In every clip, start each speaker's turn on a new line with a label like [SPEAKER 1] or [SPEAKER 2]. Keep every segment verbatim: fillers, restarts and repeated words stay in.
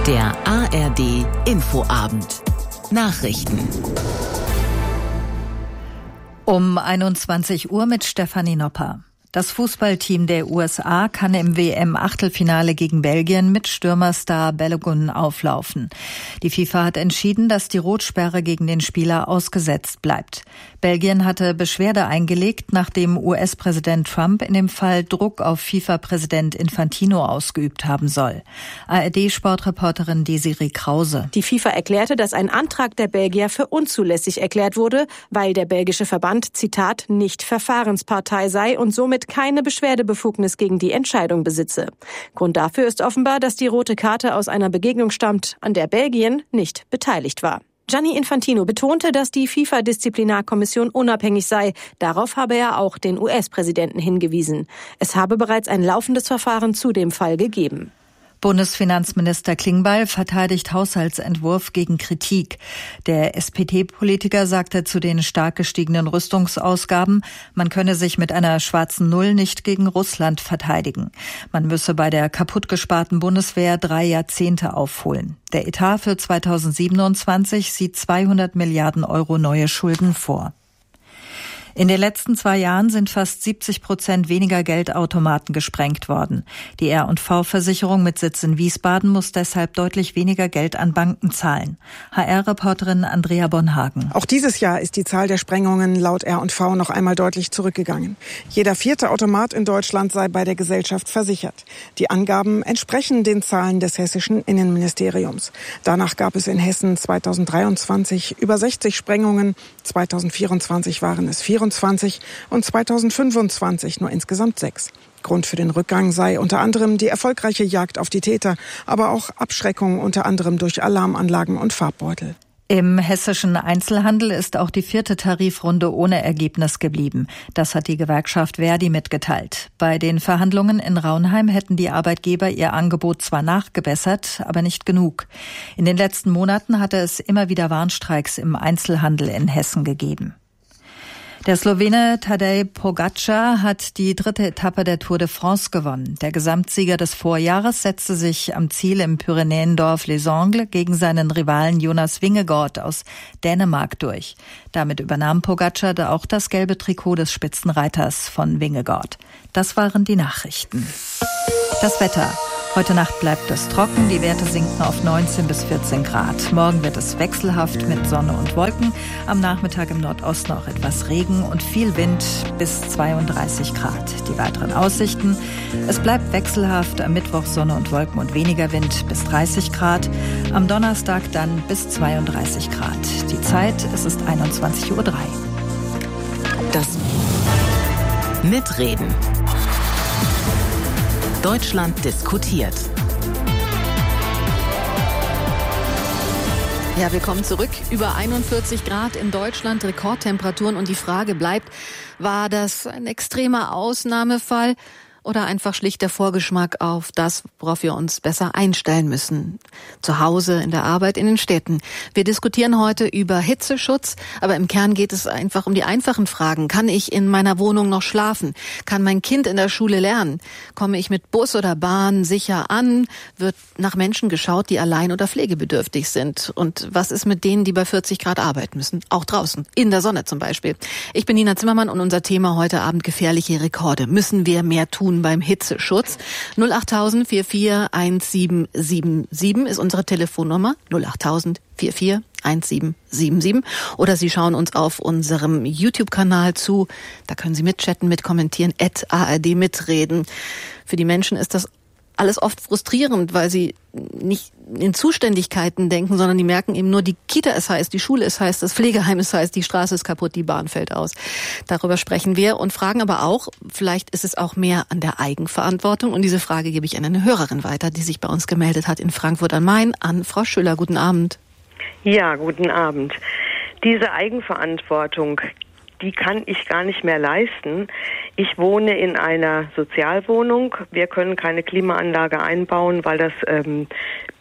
[SPEAKER 1] Der A R D Infoabend. Nachrichten.
[SPEAKER 2] Um einundzwanzig Uhr mit Stefanie Nopper. Das Fußballteam der U S A kann im W M-Achtelfinale gegen Belgien mit Stürmerstar Balogun auflaufen. Die FIFA hat entschieden, dass die Rotsperre gegen den Spieler ausgesetzt bleibt. Belgien hatte Beschwerde eingelegt, nachdem U S-Präsident Trump in dem Fall Druck auf FIFA-Präsident Infantino ausgeübt haben soll. A R D-Sportreporterin Desiree Krause.
[SPEAKER 3] Die FIFA erklärte, dass ein Antrag der Belgier für unzulässig erklärt wurde, weil der belgische Verband, Zitat, nicht Verfahrenspartei sei und somit keine Beschwerdebefugnis gegen die Entscheidung besitze. Grund dafür ist offenbar, dass die rote Karte aus einer Begegnung stammt, an der Belgien nicht beteiligt war. Gianni Infantino betonte, dass die FIFA-Disziplinarkommission unabhängig sei. Darauf habe er auch den U S-Präsidenten hingewiesen. Es habe bereits ein laufendes Verfahren zu dem Fall gegeben.
[SPEAKER 2] Bundesfinanzminister Klingbeil verteidigt Haushaltsentwurf gegen Kritik. Der S P D-Politiker sagte zu den stark gestiegenen Rüstungsausgaben, man könne sich mit einer schwarzen Null nicht gegen Russland verteidigen. Man müsse bei der kaputtgesparten Bundeswehr drei Jahrzehnte aufholen. Der Etat für zweitausendsiebenundzwanzig sieht zweihundert Milliarden Euro neue Schulden vor. In den letzten zwei Jahren sind fast siebzig Prozent weniger Geldautomaten gesprengt worden. Die R und V-Versicherung mit Sitz in Wiesbaden muss deshalb deutlich weniger Geld an Banken zahlen. H R-Reporterin Andrea Bonhagen.
[SPEAKER 4] Auch dieses Jahr ist die Zahl der Sprengungen laut R und V noch einmal deutlich zurückgegangen. Jeder vierte Automat in Deutschland sei bei der Gesellschaft versichert. Die Angaben entsprechen den Zahlen des hessischen Innenministeriums. Danach gab es in Hessen zweitausenddreiundzwanzig über sechzig Sprengungen, zweitausendvierundzwanzig waren es vierundzwanzig und zweitausendfünfundzwanzig nur insgesamt sechs. Grund für den Rückgang sei unter anderem die erfolgreiche Jagd auf die Täter, aber auch Abschreckung unter anderem durch Alarmanlagen und Farbbeutel.
[SPEAKER 2] Im hessischen Einzelhandel ist auch die vierte Tarifrunde ohne Ergebnis geblieben. Das hat die Gewerkschaft Verdi mitgeteilt. Bei den Verhandlungen in Raunheim hätten die Arbeitgeber ihr Angebot zwar nachgebessert, aber nicht genug. In den letzten Monaten hatte es immer wieder Warnstreiks im Einzelhandel in Hessen gegeben. Der Slowene Tadej Pogačar hat die dritte Etappe der Tour de France gewonnen. Der Gesamtsieger des Vorjahres setzte sich am Ziel im Pyrenäendorf Les Angles gegen seinen Rivalen Jonas Vingegaard aus Dänemark durch. Damit übernahm Pogačar auch das gelbe Trikot des Spitzenreiters von Vingegaard. Das waren die Nachrichten. Das Wetter. Heute Nacht bleibt es trocken, die Werte sinken auf neunzehn bis vierzehn Grad. Morgen wird es wechselhaft mit Sonne und Wolken. Am Nachmittag im Nordosten auch etwas Regen und viel Wind bis zweiunddreißig Grad. Die weiteren Aussichten: Es bleibt wechselhaft, am Mittwoch Sonne und Wolken und weniger Wind bis dreißig Grad. Am Donnerstag dann bis zweiunddreißig Grad. Die Zeit, es ist einundzwanzig Uhr drei.
[SPEAKER 1] Das Mitreden. Deutschland diskutiert.
[SPEAKER 5] Ja, willkommen zurück. Über einundvierzig Grad in Deutschland, Rekordtemperaturen. Und die Frage bleibt, war das ein extremer Ausnahmefall oder einfach schlicht der Vorgeschmack auf das, worauf wir uns besser einstellen müssen? Zu Hause, in der Arbeit, in den Städten. Wir diskutieren heute über Hitzeschutz, aber im Kern geht es einfach um die einfachen Fragen. Kann ich in meiner Wohnung noch schlafen? Kann mein Kind in der Schule lernen? Komme ich mit Bus oder Bahn sicher an? Wird nach Menschen geschaut, die allein oder pflegebedürftig sind? Und was ist mit denen, die bei vierzig Grad arbeiten müssen? Auch draußen, in der Sonne zum Beispiel. Ich bin Nina Zimmermann und unser Thema heute Abend: gefährliche Rekorde. Müssen wir mehr tun beim Hitzeschutz? null acht tausend vier vier eins sieben sieben sieben ist unsere Telefonnummer. null acht tausend vier vier eins sieben sieben sieben. Oder Sie schauen uns auf unserem YouTube-Kanal zu. Da können Sie mitchatten, mitkommentieren, at A R D mitreden. Für die Menschen ist das alles oft frustrierend, weil sie nicht in Zuständigkeiten denken, sondern die merken eben nur, die Kita ist heiß, die Schule ist heiß, das Pflegeheim ist heiß, die Straße ist kaputt, die Bahn fällt aus. Darüber sprechen wir und fragen aber auch, vielleicht ist es auch mehr an der Eigenverantwortung. Und diese Frage gebe ich an eine Hörerin weiter, die sich bei uns gemeldet hat in Frankfurt am Main, an Frau Schüller. Guten Abend.
[SPEAKER 6] Ja, guten Abend. Diese Eigenverantwortung, die kann ich gar nicht mehr leisten. Ich wohne in einer Sozialwohnung. Wir können keine Klimaanlage einbauen, weil das ähm,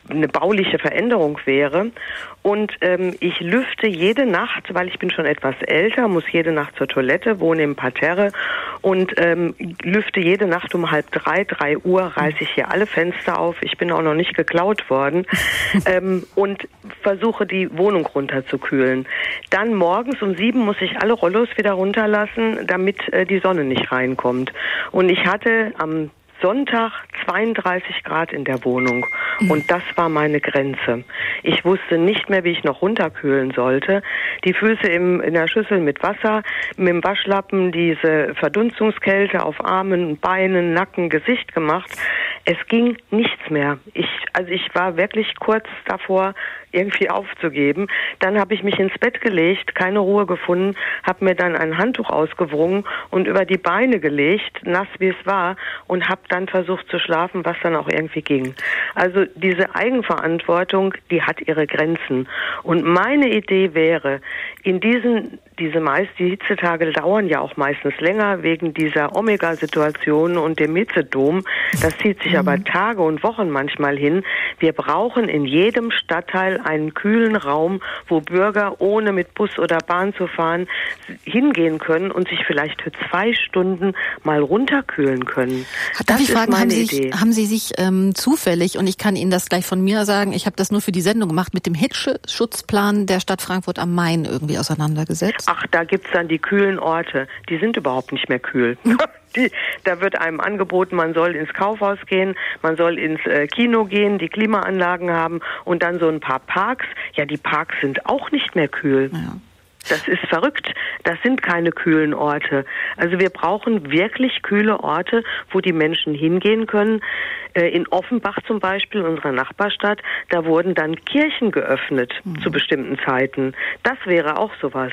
[SPEAKER 6] eine bauliche Veränderung wäre. Und ähm, ich lüfte jede Nacht, weil ich bin schon etwas älter, muss jede Nacht zur Toilette, wohne im Parterre und ähm, lüfte jede Nacht um halb drei, drei Uhr, reiße ich hier alle Fenster auf. Ich bin auch noch nicht geklaut worden ähm, und versuche die Wohnung runterzukühlen. Dann morgens um sieben muss ich alle Rollos wieder runterlassen, damit äh, die Sonne nicht reinkommt. Und ich hatte am Sonntag zweiunddreißig Grad in der Wohnung und das war meine Grenze. Ich wusste nicht mehr, wie ich noch runterkühlen sollte. Die Füße im, in der Schüssel mit Wasser, mit dem Waschlappen, diese Verdunstungskälte auf Armen, Beinen, Nacken, Gesicht gemacht. Es ging nichts mehr. Ich, also ich war wirklich kurz davor, irgendwie aufzugeben. Dann habe ich mich ins Bett gelegt, keine Ruhe gefunden, habe mir dann ein Handtuch ausgewrungen und über die Beine gelegt, nass wie es war, und habe dann versucht zu schlafen, was dann auch irgendwie ging. Also diese Eigenverantwortung, die hat ihre Grenzen. Und meine Idee wäre, in diesen, diese meist, die Hitzetage dauern ja auch meistens länger wegen dieser Omega-Situation und dem Hitzedom. Das zieht sich mhm. aber Tage und Wochen manchmal hin. Wir brauchen in jedem Stadtteil einen kühlen Raum, wo Bürger, ohne mit Bus oder Bahn zu fahren, hingehen können und sich vielleicht für zwei Stunden mal runterkühlen können.
[SPEAKER 5] Darf ich fragen, haben Sie, sich, haben Sie sich ähm, zufällig, und ich kann Ihnen das gleich von mir sagen, ich habe das nur für die Sendung gemacht, mit dem Hitzeschutzplan der Stadt Frankfurt am Main irgendwie auseinandergesetzt?
[SPEAKER 6] Ach, da gibt's dann die kühlen Orte. Die sind überhaupt nicht mehr kühl. Die, da wird einem angeboten, man soll ins Kaufhaus gehen, man soll ins äh, Kino gehen, die Klimaanlagen haben und dann so ein paar Parks. Ja, die Parks sind auch nicht mehr kühl. Ja. Das ist verrückt. Das sind keine kühlen Orte. Also wir brauchen wirklich kühle Orte, wo die Menschen hingehen können. In Offenbach zum Beispiel, unserer Nachbarstadt, da wurden dann Kirchen geöffnet mhm. zu bestimmten Zeiten. Das wäre auch sowas.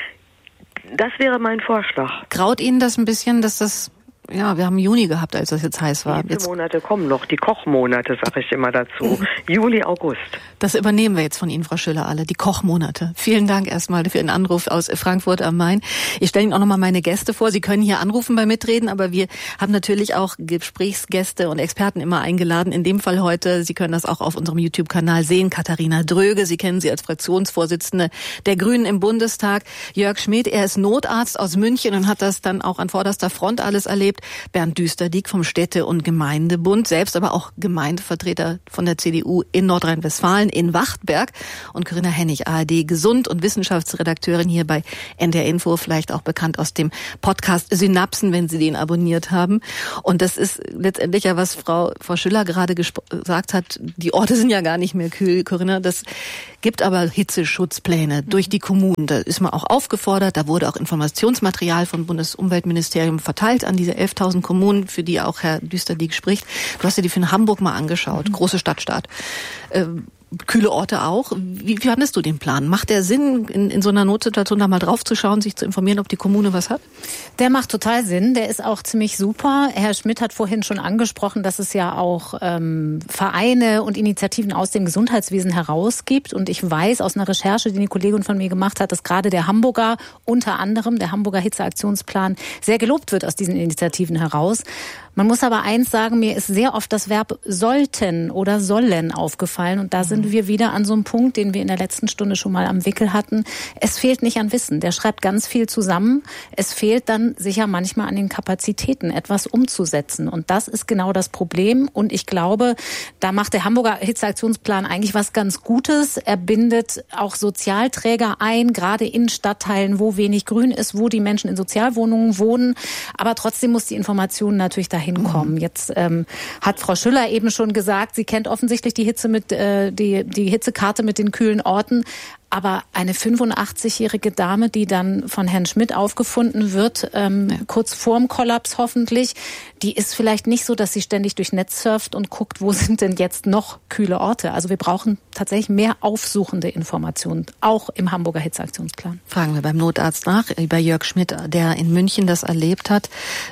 [SPEAKER 6] Das wäre mein Vorschlag.
[SPEAKER 5] Graut Ihnen das ein bisschen, dass das... Ja, wir haben Juni gehabt, als das jetzt heiß war.
[SPEAKER 6] Die Monate kommen noch, die Kochmonate, sage ich immer dazu. Juli, August.
[SPEAKER 5] Das übernehmen wir jetzt von Ihnen, Frau Schüller, alle, die Kochmonate. Vielen Dank erstmal für Ihren Anruf aus Frankfurt am Main. Ich stelle Ihnen auch nochmal meine Gäste vor. Sie können hier anrufen bei Mitreden, aber wir haben natürlich auch Gesprächsgäste und Experten immer eingeladen. In dem Fall heute, Sie können das auch auf unserem YouTube-Kanal sehen, Katharina Dröge. Sie kennen sie als Fraktionsvorsitzende der Grünen im Bundestag. Jörg Schmidt, er ist Notarzt aus München und hat das dann auch an vorderster Front alles erlebt. Bernd Düsterdiek vom Städte- und Gemeindebund, selbst aber auch Gemeindevertreter von der C D U in Nordrhein-Westfalen, in Wachtberg. Und Corinna Hennig, A R D Gesund- und Wissenschaftsredakteurin hier bei N D R Info, vielleicht auch bekannt aus dem Podcast Synapsen, wenn Sie den abonniert haben. Und das ist letztendlich ja, was Frau, Frau Schüller gerade gesp- gesagt hat, die Orte sind ja gar nicht mehr kühl, Corinna. Das gibt aber Hitzeschutzpläne durch die Kommunen. Da ist man auch aufgefordert, da wurde auch Informationsmaterial vom Bundesumweltministerium verteilt an diese elftausend Kommunen, für die auch Herr Düsterdiek spricht. Du hast dir die für Hamburg mal angeschaut, große Stadtstaat. Ähm, kühle Orte auch. Wie, wie fandest du den Plan? Macht der Sinn, in, in so einer Notsituation da mal drauf zu schauen, sich zu informieren, ob die Kommune was hat?
[SPEAKER 7] Der macht total Sinn. Der ist auch ziemlich super. Herr Schmidt hat vorhin schon angesprochen, dass es ja auch ähm, Vereine und Initiativen aus dem Gesundheitswesen herausgibt. Und ich weiß aus einer Recherche, die eine Kollegin von mir gemacht hat, dass gerade der Hamburger, unter anderem der Hamburger Hitzeaktionsplan, sehr gelobt wird aus diesen Initiativen heraus. Man muss aber eins sagen, mir ist sehr oft das Verb sollten oder sollen aufgefallen. Und da sind wir wieder an so einem Punkt, den wir in der letzten Stunde schon mal am Wickel hatten. Es fehlt nicht an Wissen. Der schreibt ganz viel zusammen. Es fehlt dann sicher manchmal an den Kapazitäten, etwas umzusetzen. Und das ist genau das Problem. Und ich glaube, da macht der Hamburger Hitzeaktionsplan eigentlich was ganz Gutes. Er bindet auch Sozialträger ein, gerade in Stadtteilen, wo wenig Grün ist, wo die Menschen in Sozialwohnungen wohnen. Aber trotzdem muss die Information natürlich dahin hinkommen. Jetzt ähm, hat Frau Schüller eben schon gesagt, sie kennt offensichtlich die Hitze mit äh, die die Hitzekarte mit den kühlen Orten. Aber eine fünfundachtzig-jährige Dame, die dann von Herrn Schmidt aufgefunden wird, ähm, ja. kurz vorm Kollaps hoffentlich, die ist vielleicht nicht so, dass sie ständig durch Netz surft und guckt, wo sind denn jetzt noch kühle Orte. Also wir brauchen tatsächlich mehr aufsuchende Informationen, auch im Hamburger Hitzeaktionsplan.
[SPEAKER 5] Fragen wir beim Notarzt nach, bei Jörg Schmidt, der in München das erlebt hat.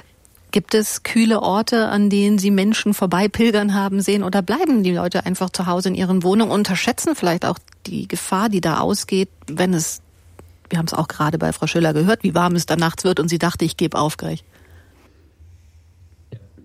[SPEAKER 5] Gibt es kühle Orte, an denen Sie Menschen vorbeipilgern haben sehen, oder bleiben die Leute einfach zu Hause in ihren Wohnungen, unterschätzen vielleicht auch die Gefahr, die da ausgeht, wenn es, wir haben es auch gerade bei Frau Schüller gehört, wie warm es da nachts wird und sie dachte, ich gebe auf gleich.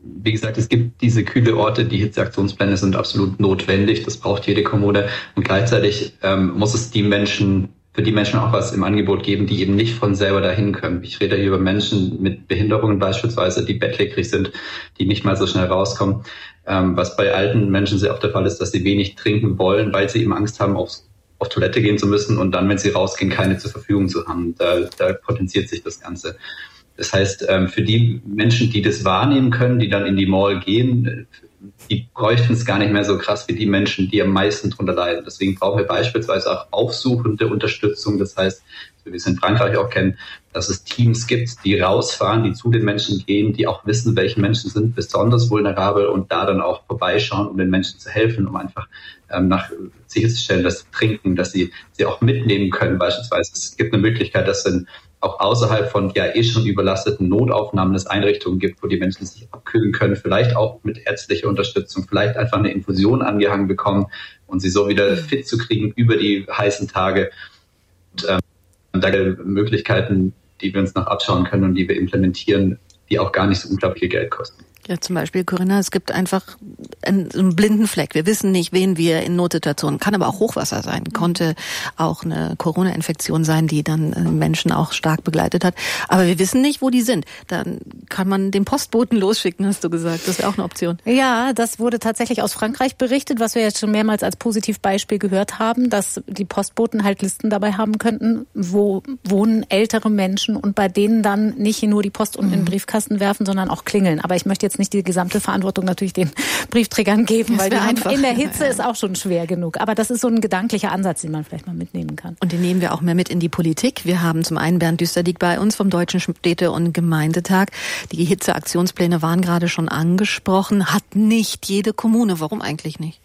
[SPEAKER 8] wie gesagt, es gibt diese kühle Orte, die Hitzeaktionspläne sind absolut notwendig, das braucht jede Kommune und gleichzeitig ähm, muss es die Menschen, für die Menschen auch was im Angebot geben, die eben nicht von selber dahin können. Ich rede hier über Menschen mit Behinderungen beispielsweise, die bettlägerig sind, die nicht mal so schnell rauskommen. Ähm, was bei alten Menschen sehr oft der Fall ist, dass sie wenig trinken wollen, weil sie eben Angst haben, aufs auf Toilette gehen zu müssen und dann, wenn sie rausgehen, keine zur Verfügung zu haben. Da, da potenziert sich das Ganze. Das heißt, für die Menschen, die das wahrnehmen können, die dann in die Mall gehen, die bräuchten es gar nicht mehr so krass wie die Menschen, die am meisten drunter leiden. Deswegen brauchen wir beispielsweise auch aufsuchende Unterstützung. Das heißt, wie wir es in Frankreich auch kennen, dass es Teams gibt, die rausfahren, die zu den Menschen gehen, die auch wissen, welche Menschen sind besonders vulnerabel und da dann auch vorbeischauen, um den Menschen zu helfen, um einfach ähm, nach sicherzustellen, dass sie trinken, dass sie sie auch mitnehmen können beispielsweise. Es gibt eine Möglichkeit, dass dann auch außerhalb von ja eh schon überlasteten Notaufnahmen es Einrichtungen gibt, wo die Menschen sich abkühlen können, vielleicht auch mit ärztlicher Unterstützung, vielleicht einfach eine Infusion angehangen bekommen und sie so wieder fit zu kriegen über die heißen Tage. Und, ähm, da gibt es Möglichkeiten, die wir uns noch abschauen können und die wir implementieren, die auch gar nicht so unglaublich viel Geld kosten.
[SPEAKER 5] Ja, zum Beispiel, Corinna, es gibt einfach einen, einen blinden Fleck. Wir wissen nicht, wen wir in Notsituationen, kann aber auch Hochwasser sein, konnte auch eine Corona-Infektion sein, die dann Menschen auch stark begleitet hat. Aber wir wissen nicht, wo die sind. Dann kann man den Postboten losschicken, hast du gesagt. Das wäre auch eine Option.
[SPEAKER 7] Ja, das wurde tatsächlich aus Frankreich berichtet, was wir jetzt schon mehrmals als Positivbeispiel gehört haben, dass die Postboten halt Listen dabei haben könnten, wo wohnen ältere Menschen und bei denen dann nicht nur die Post unten in den Briefkasten werfen, sondern auch klingeln. Aber ich möchte jetzt nicht die gesamte Verantwortung natürlich den Briefträgern geben, das weil die einfach in der Hitze ist auch schon schwer genug. Aber das ist so ein gedanklicher Ansatz, den man vielleicht mal mitnehmen kann.
[SPEAKER 5] Und den nehmen wir auch mehr mit in die Politik. Wir haben zum einen Bernd Düsterdiek bei uns vom Deutschen Städte- und Gemeindetag. Die Hitzeaktionspläne waren gerade schon angesprochen. Hat nicht jede Kommune. Warum eigentlich nicht?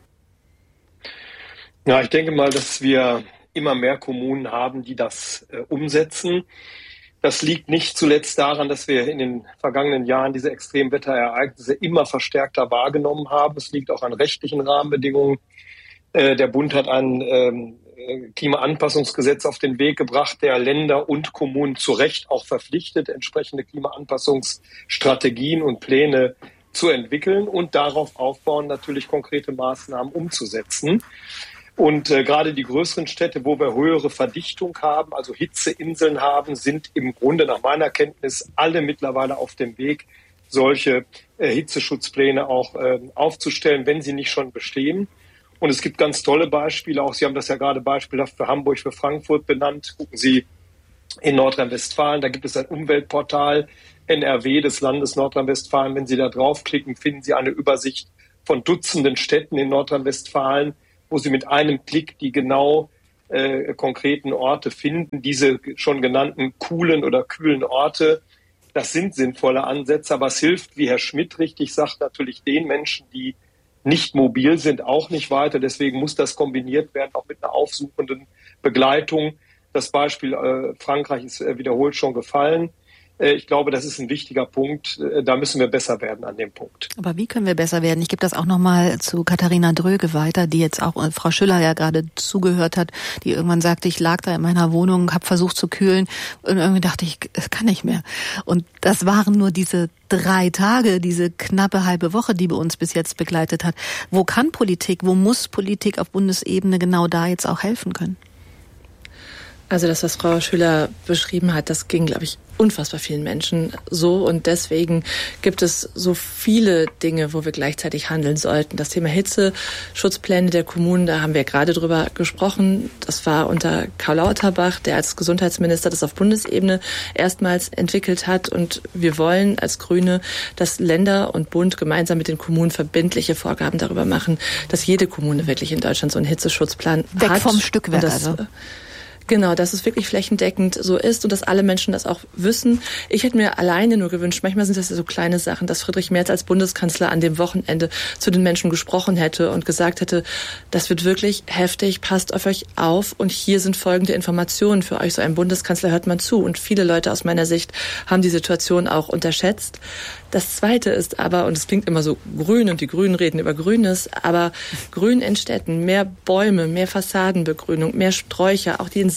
[SPEAKER 9] Ja, ich denke mal, dass wir immer mehr Kommunen haben, die das äh, umsetzen. Das liegt nicht zuletzt daran, dass wir in den vergangenen Jahren diese Extremwetterereignisse immer verstärkter wahrgenommen haben. Es liegt auch an rechtlichen Rahmenbedingungen. Der Bund hat ein Klimaanpassungsgesetz auf den Weg gebracht, der Länder und Kommunen zu Recht auch verpflichtet, entsprechende Klimaanpassungsstrategien und Pläne zu entwickeln und darauf aufbauen, natürlich konkrete Maßnahmen umzusetzen. Und äh, gerade die größeren Städte, wo wir höhere Verdichtung haben, also Hitzeinseln haben, sind im Grunde nach meiner Kenntnis alle mittlerweile auf dem Weg, solche äh, Hitzeschutzpläne auch äh, aufzustellen, wenn sie nicht schon bestehen. Und es gibt ganz tolle Beispiele, auch Sie haben das ja gerade beispielhaft für Hamburg, für Frankfurt benannt. Gucken Sie in Nordrhein-Westfalen, da gibt es ein Umweltportal N R W des Landes Nordrhein-Westfalen. Wenn Sie da draufklicken, finden Sie eine Übersicht von Dutzenden Städten in Nordrhein-Westfalen, wo Sie mit einem Klick die genau äh, konkreten Orte finden. Diese schon genannten coolen oder kühlen Orte, das sind sinnvolle Ansätze, aber es hilft, wie Herr Schmidt richtig sagt, natürlich den Menschen, die nicht mobil sind, auch nicht weiter. Deswegen muss das kombiniert werden, auch mit einer aufsuchenden Begleitung. Das Beispiel äh, Frankreich ist äh, wiederholt schon gefallen. Ich glaube, das ist ein wichtiger Punkt. Da müssen wir besser werden an dem Punkt.
[SPEAKER 5] Aber wie können wir besser werden? Ich gebe das auch nochmal zu Katharina Dröge weiter, die jetzt auch Frau Schüller ja gerade zugehört hat, die irgendwann sagte, ich lag da in meiner Wohnung, habe versucht zu kühlen und irgendwie dachte ich, es kann nicht mehr. Und das waren nur diese drei Tage, diese knappe halbe Woche, die bei uns bis jetzt begleitet hat. Wo kann Politik, wo muss Politik auf Bundesebene genau da jetzt auch helfen können?
[SPEAKER 10] Also das, was Frau Schüller beschrieben hat, das ging, glaube ich, unfassbar vielen Menschen so. Und deswegen gibt es so viele Dinge, wo wir gleichzeitig handeln sollten. Das Thema Hitzeschutzpläne der Kommunen, da haben wir gerade drüber gesprochen. Das war unter Karl Lauterbach, der als Gesundheitsminister das auf Bundesebene erstmals entwickelt hat. Und wir wollen als Grüne, dass Länder und Bund gemeinsam mit den Kommunen verbindliche Vorgaben darüber machen, dass jede Kommune wirklich in Deutschland so einen Hitzeschutzplan
[SPEAKER 5] Weg
[SPEAKER 10] hat.
[SPEAKER 5] Weg vom Stückwerk also.
[SPEAKER 10] Genau, dass es wirklich flächendeckend so ist und dass alle Menschen das auch wissen. Ich hätte mir alleine nur gewünscht, manchmal sind das ja so kleine Sachen, dass Friedrich Merz als Bundeskanzler an dem Wochenende zu den Menschen gesprochen hätte und gesagt hätte, das wird wirklich heftig, passt auf euch auf und hier sind folgende Informationen für euch. So ein Bundeskanzler hört man zu und viele Leute aus meiner Sicht haben die Situation auch unterschätzt. Das Zweite ist aber, und es klingt immer so grün und die Grünen reden über Grünes, aber Grün in Städten, mehr Bäume, mehr Fassadenbegrünung, mehr Sträucher, auch die in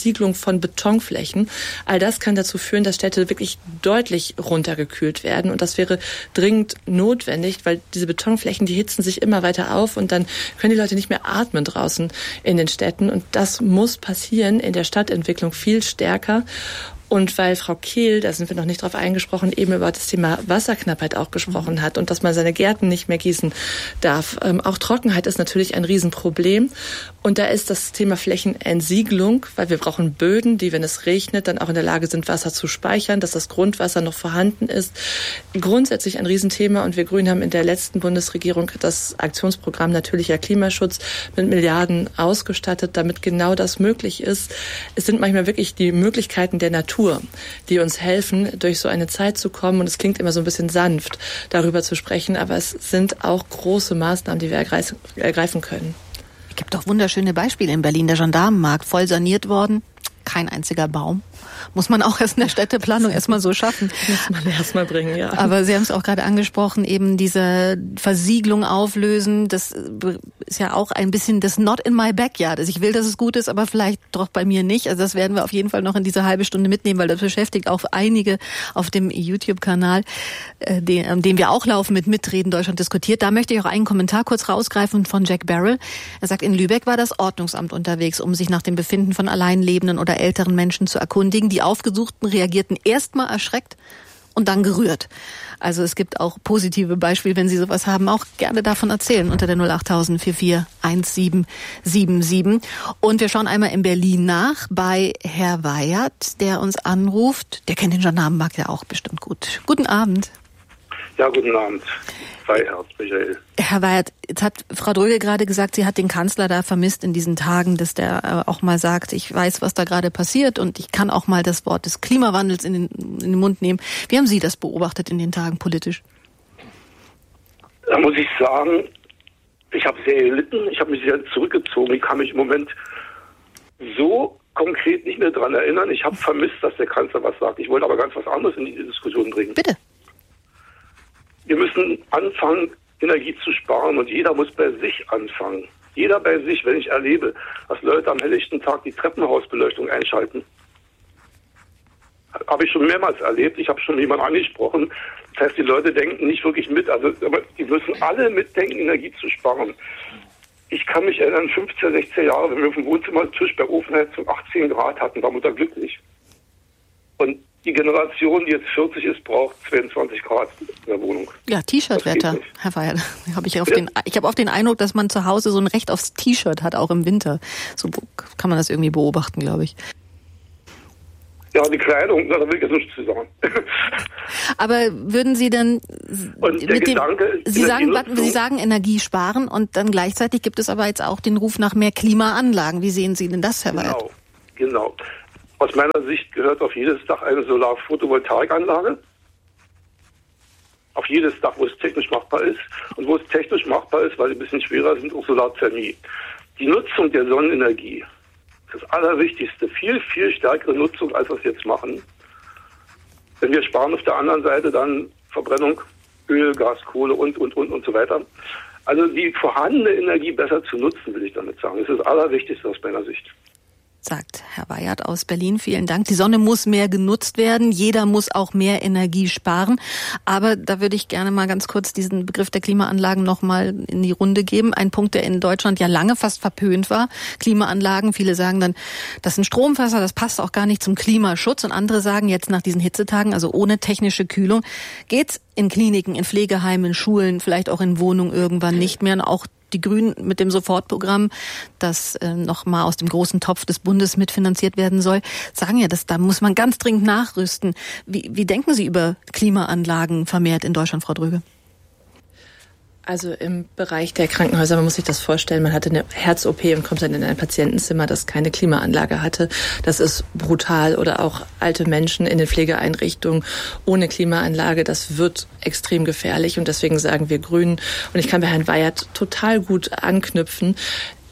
[SPEAKER 10] Versiegelung von Betonflächen. All das kann dazu führen, dass Städte wirklich deutlich runtergekühlt werden. Und das wäre dringend notwendig, weil diese Betonflächen, die hitzen sich immer weiter auf und dann können die Leute nicht mehr atmen draußen in den Städten. Und das muss passieren in der Stadtentwicklung viel stärker. Und weil Frau Kehl, da sind wir noch nicht drauf eingesprochen, eben über das Thema Wasserknappheit auch gesprochen hat und dass man seine Gärten nicht mehr gießen darf. Ähm, auch Trockenheit ist natürlich ein Riesenproblem. Und da ist das Thema Flächenentsiegelung, weil wir brauchen Böden, die, wenn es regnet, dann auch in der Lage sind, Wasser zu speichern, dass das Grundwasser noch vorhanden ist. Grundsätzlich ein Riesenthema. Und wir Grünen haben in der letzten Bundesregierung das Aktionsprogramm Natürlicher Klimaschutz mit Milliarden ausgestattet, damit genau das möglich ist. Es sind manchmal wirklich die Möglichkeiten der Natur, die uns helfen, durch so eine Zeit zu kommen. Und es klingt immer so ein bisschen sanft, darüber zu sprechen, aber es sind auch große Maßnahmen, die wir ergreifen können.
[SPEAKER 5] Es gibt doch wunderschöne Beispiele in Berlin. Der Gendarmenmarkt, voll saniert worden, kein einziger Baum. Muss man auch erst in der Städteplanung erstmal so schaffen.
[SPEAKER 10] Muss man erstmal bringen, ja.
[SPEAKER 5] Aber Sie haben es auch gerade angesprochen, eben diese Versiegelung auflösen, das ist ja auch ein bisschen das Not in my backyard. Also ich will, dass es gut ist, aber vielleicht doch bei mir nicht. Also das werden wir auf jeden Fall noch in dieser halbe Stunde mitnehmen, weil das beschäftigt auch einige auf dem YouTube-Kanal, den, den wir auch laufen mit Mitreden Deutschland diskutiert. Da möchte ich auch einen Kommentar kurz rausgreifen von Jack Barrel. Er sagt, in Lübeck war das Ordnungsamt unterwegs, um sich nach dem Befinden von alleinlebenden oder älteren Menschen zu erkundigen. Die Aufgesuchten reagierten erstmal erschreckt und dann gerührt. Also es gibt auch positive Beispiele, wenn Sie sowas haben, auch gerne davon erzählen unter der null acht null vier vier eins sieben sieben sieben. Und wir schauen einmal in Berlin nach bei Herr Weyert, der uns anruft. Der kennt den Gendarmenmarkt ja auch bestimmt gut. Guten Abend.
[SPEAKER 11] Ja, guten Abend. Weyert, Michael.
[SPEAKER 5] Herr Weyert, jetzt hat Frau Dröge gerade gesagt, sie hat den Kanzler da vermisst in diesen Tagen, dass der auch mal sagt, ich weiß, was da gerade passiert und ich kann auch mal das Wort des Klimawandels in den, in den Mund nehmen. Wie haben Sie das beobachtet in den Tagen politisch?
[SPEAKER 11] Da muss ich sagen, ich habe sehr gelitten, ich habe mich sehr zurückgezogen. Ich kann mich im Moment so konkret nicht mehr daran erinnern. Ich habe vermisst, dass der Kanzler was sagt. Ich wollte aber ganz was anderes in die Diskussion bringen.
[SPEAKER 5] Bitte.
[SPEAKER 11] Wir müssen anfangen, Energie zu sparen und jeder muss bei sich anfangen. Jeder bei sich, wenn ich erlebe, dass Leute am helllichten Tag die Treppenhausbeleuchtung einschalten. Habe ich schon mehrmals erlebt, ich habe schon jemanden angesprochen. Das heißt, die Leute denken nicht wirklich mit, also aber die müssen alle mitdenken, Energie zu sparen. Ich kann mich erinnern, fünfzehn, sechzehn Jahre, wenn wir auf dem Wohnzimmertisch bei Ofenheizung achtzehn Grad hatten, waren wir da glücklich. Und die Generation, die jetzt vierzig ist, braucht zweiundzwanzig Grad in der Wohnung.
[SPEAKER 5] Ja, T-Shirt-Wetter, Herr Weyert. Hab ich auf ja. den, ich habe auch den Eindruck, dass man zu Hause so ein Recht aufs T-Shirt hat, auch im Winter. So kann man das irgendwie beobachten, glaube ich.
[SPEAKER 11] Ja, die Kleidung, da will ich jetzt nichts zu sagen.
[SPEAKER 5] Aber würden Sie denn
[SPEAKER 11] und der
[SPEAKER 5] mit
[SPEAKER 11] Gedanke,
[SPEAKER 5] dem, Sie sagen, Sie sagen Energie sparen und dann gleichzeitig gibt es aber jetzt auch den Ruf nach mehr Klimaanlagen. Wie sehen Sie denn das, Herr Weyert?
[SPEAKER 11] Genau, genau. Aus meiner Sicht gehört auf jedes Dach eine Solar-Photovoltaikanlage. Auf jedes Dach, wo es technisch machbar ist. Und wo es technisch machbar ist, weil sie ein bisschen schwerer sind, auch Solarthermie. Die Nutzung der Sonnenenergie, das Allerwichtigste, viel, viel stärkere Nutzung, als wir es jetzt machen. Wenn wir sparen auf der anderen Seite, dann Verbrennung, Öl, Gas, Kohle und, und, und, und so weiter. Also die vorhandene Energie besser zu nutzen, will ich damit sagen. Das ist das Allerwichtigste aus meiner Sicht.
[SPEAKER 5] Sagt Herr Weyert aus Berlin. Vielen Dank. Die Sonne muss mehr genutzt werden. Jeder muss auch mehr Energie sparen. Aber da würde ich gerne mal ganz kurz diesen Begriff der Klimaanlagen noch mal in die Runde geben. Ein Punkt, der in Deutschland ja lange fast verpönt war. Klimaanlagen. Viele sagen dann, das sind Stromfässer, das passt auch gar nicht zum Klimaschutz. Und andere sagen jetzt nach diesen Hitzetagen, also ohne technische Kühlung, geht's in Kliniken, in Pflegeheimen, in Schulen, vielleicht auch in Wohnungen irgendwann nicht mehr. Und auch die Grünen mit dem Sofortprogramm, das äh, noch mal aus dem großen Topf des Bundes mitfinanziert werden soll, sagen ja, dass da muss man ganz dringend nachrüsten. Wie, wie denken Sie über Klimaanlagen vermehrt in Deutschland, Frau Dröge?
[SPEAKER 10] Also im Bereich der Krankenhäuser, man muss sich das vorstellen, man hatte eine Herz-O P und kommt dann in ein Patientenzimmer, das keine Klimaanlage hatte. Das ist brutal. Oder auch alte Menschen in den Pflegeeinrichtungen ohne Klimaanlage, das wird extrem gefährlich. Und deswegen sagen wir Grünen, und ich kann bei Herrn Weyert total gut anknüpfen,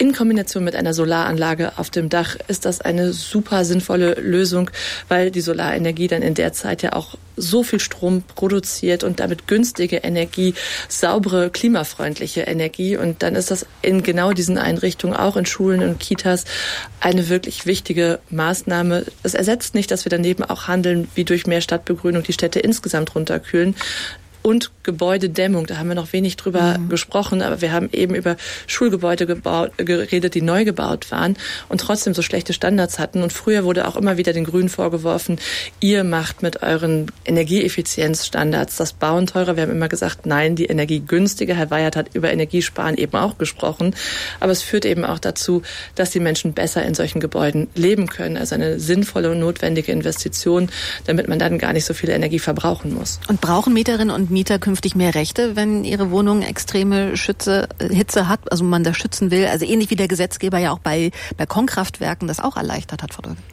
[SPEAKER 10] In Kombination mit einer Solaranlage auf dem Dach ist das eine super sinnvolle Lösung, weil die Solarenergie dann in der Zeit ja auch so viel Strom produziert und damit günstige Energie, saubere, klimafreundliche Energie. Und dann ist das in genau diesen Einrichtungen, auch in Schulen und Kitas, eine wirklich wichtige Maßnahme. Es ersetzt nicht, dass wir daneben auch handeln, wie durch mehr Stadtbegrünung die Städte insgesamt runterkühlen. Und Gebäudedämmung, da haben wir noch wenig drüber mhm. gesprochen, aber wir haben eben über Schulgebäude gebaut, geredet, die neu gebaut waren und trotzdem so schlechte Standards hatten. Und früher wurde auch immer wieder den Grünen vorgeworfen, ihr macht mit euren Energieeffizienzstandards das Bauen teurer. Wir haben immer gesagt, nein, die Energie günstiger. Herr Weyert hat über Energiesparen eben auch gesprochen. Aber es führt eben auch dazu, dass die Menschen besser in solchen Gebäuden leben können. Also eine sinnvolle und notwendige Investition, damit man dann gar nicht so viel Energie verbrauchen muss.
[SPEAKER 5] Und brauchen Mieterinnen und Mieter künftig mehr Rechte, wenn ihre Wohnung extreme Schütze, Hitze hat, also man das schützen will? Also ähnlich wie der Gesetzgeber ja auch bei Balkonkraftwerken das auch erleichtert hat, Frau Dölke.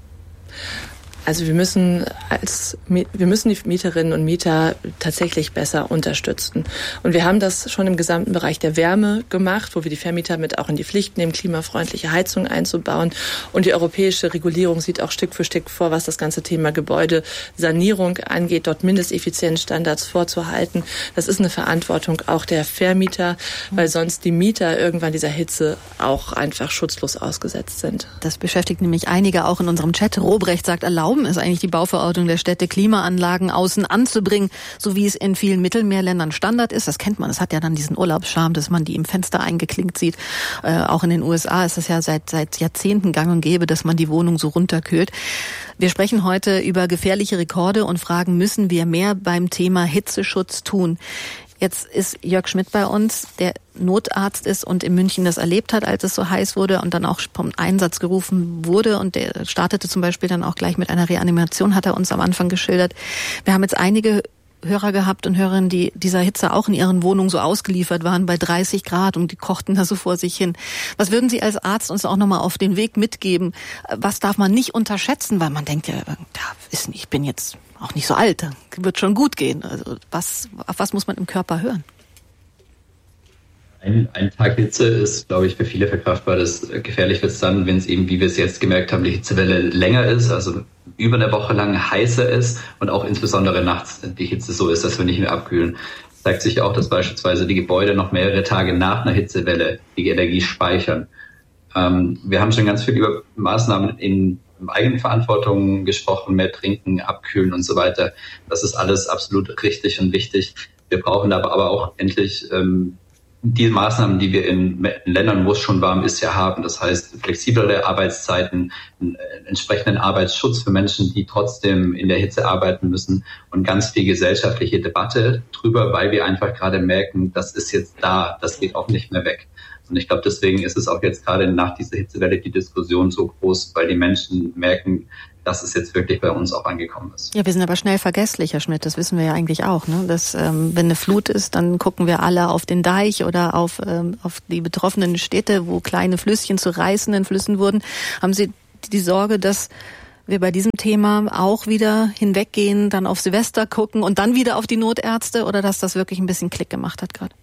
[SPEAKER 10] Also wir müssen als wir müssen die Mieterinnen und Mieter tatsächlich besser unterstützen. Und wir haben das schon im gesamten Bereich der Wärme gemacht, wo wir die Vermieter mit auch in die Pflicht nehmen, klimafreundliche Heizung einzubauen. Und die europäische Regulierung sieht auch Stück für Stück vor, was das ganze Thema Gebäudesanierung angeht, dort Mindesteffizienzstandards vorzuhalten. Das ist eine Verantwortung auch der Vermieter, weil sonst die Mieter irgendwann dieser Hitze auch einfach schutzlos ausgesetzt sind.
[SPEAKER 5] Das beschäftigt nämlich einige auch in unserem Chat. Robrecht sagt, erlauben ist eigentlich die Bauverordnung der Städte, Klimaanlagen außen anzubringen, so wie es in vielen Mittelmeerländern Standard ist. Das kennt man. Das hat ja dann diesen Urlaubsscharme, dass man die im Fenster eingeklinkt sieht. Äh, auch in den U S A ist es ja seit, seit Jahrzehnten gang und gäbe, dass man die Wohnung so runterkühlt. Wir sprechen heute über gefährliche Rekorde und fragen, müssen wir mehr beim Thema Hitzeschutz tun? Jetzt ist Jörg Schmidt bei uns, der Notarzt ist und in München das erlebt hat, als es so heiß wurde und dann auch vom Einsatz gerufen wurde. Und der startete zum Beispiel dann auch gleich mit einer Reanimation, hat er uns am Anfang geschildert. Wir haben jetzt einige Hörer gehabt und Hörerinnen, die dieser Hitze auch in ihren Wohnungen so ausgeliefert waren bei dreißig Grad und die kochten da so vor sich hin. Was würden Sie als Arzt uns auch nochmal auf den Weg mitgeben? Was darf man nicht unterschätzen? Weil man denkt ja, ja wissen, ich bin jetzt auch nicht so alt, wird schon gut gehen. Also was, auf was muss man im Körper hören?
[SPEAKER 8] Ein, ein Tag Hitze ist, glaube ich, für viele verkraftbar. Das gefährlich wird es dann, wenn es eben, wie wir es jetzt gemerkt haben, die Hitzewelle länger ist, also über eine Woche lang heißer ist und auch insbesondere nachts die Hitze so ist, dass wir nicht mehr abkühlen. Es zeigt sich auch, dass beispielsweise die Gebäude noch mehrere Tage nach einer Hitzewelle die Energie speichern. Ähm, wir haben schon ganz viel über Maßnahmen in Eigenverantwortung gesprochen, mehr trinken, abkühlen und so weiter. Das ist alles absolut richtig und wichtig. Wir brauchen aber, aber auch endlich ähm, die Maßnahmen, die wir in Ländern, wo es schon warm ist, ja haben. Das heißt, flexiblere Arbeitszeiten, einen entsprechenden Arbeitsschutz für Menschen, die trotzdem in der Hitze arbeiten müssen und ganz viel gesellschaftliche Debatte drüber, weil wir einfach gerade merken, das ist jetzt da, das geht auch nicht mehr weg. Und ich glaube, deswegen ist es auch jetzt gerade nach dieser Hitzewelle die Diskussion so groß, weil die Menschen merken, dass es jetzt wirklich bei uns auch angekommen ist.
[SPEAKER 5] Ja, wir sind aber schnell vergesslich, Herr Schmidt, das wissen wir ja eigentlich auch, ne? Dass, ähm, wenn eine Flut ist, dann gucken wir alle auf den Deich oder auf, ähm, auf die betroffenen Städte, wo kleine Flüsschen zu reißenden Flüssen wurden. Haben Sie die Sorge, dass wir bei diesem Thema auch wieder hinweggehen, dann auf Silvester gucken und dann wieder auf die Notärzte, oder dass das wirklich ein bisschen Klick gemacht hat gerade?